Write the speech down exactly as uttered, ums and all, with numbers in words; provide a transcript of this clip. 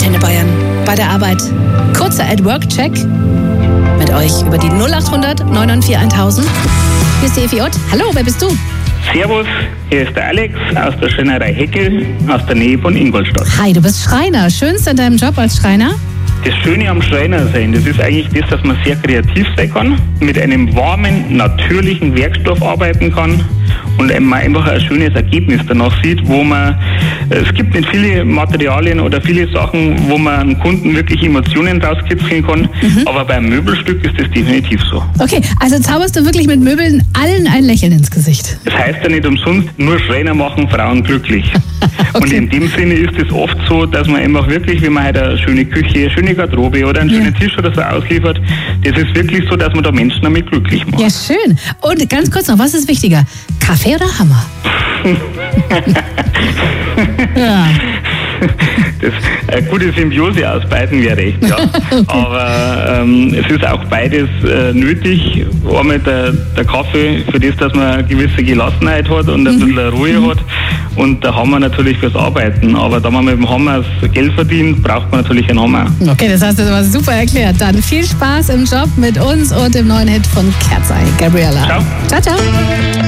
Antenne Bayern. Bei der Arbeit. Kurzer At-Work-Check mit euch über die null acht hundert neun neun vier tausend. Hier ist die Evi Ott. Hallo, wer bist du? Servus, hier ist der Alex aus der Schreinerei Heckel aus der Nähe von Ingolstadt. Hi, du bist Schreiner. Schönst an deinem Job als Schreiner? Das Schöne am Schreiner sein, das ist eigentlich das, dass man sehr kreativ sein kann, mit einem warmen, natürlichen Werkstoff arbeiten kann und man einfach ein schönes Ergebnis danach sieht, wo man, es gibt nicht viele Materialien oder viele Sachen, wo man einem Kunden wirklich Emotionen rauskitzeln kann, mhm. aber beim Möbelstück ist das definitiv so. Okay, also zauberst du wirklich mit Möbeln allen ein Lächeln ins Gesicht? Das heißt ja nicht umsonst, nur Schreiner machen Frauen glücklich. Okay. Und in dem Sinne ist es oft so, dass man einfach wirklich, wenn man halt eine schöne Küche, eine schöne Garderobe oder einen ja. schönen Tisch oder so ausliefert, das ist wirklich so, dass man da Menschen damit glücklich macht. Ja, schön. Und ganz kurz noch, was ist wichtiger? Kaffee oder Hammer? ja. Das, eine gute Symbiose aus beiden wäre recht, ja. Okay. Aber ähm, es ist auch beides äh, nötig. Einmal der, der Kaffee, für das, dass man eine gewisse Gelassenheit hat und ein mhm. bisschen Ruhe mhm. hat. Und der Hammer natürlich fürs Arbeiten. Aber da man mit dem Hammer das Geld verdient, braucht man natürlich einen Hammer. Okay, das hast du aber super erklärt. Dann viel Spaß im Job mit uns und dem neuen Hit von Kerzai, Gabriella. Ciao. Ciao, ciao.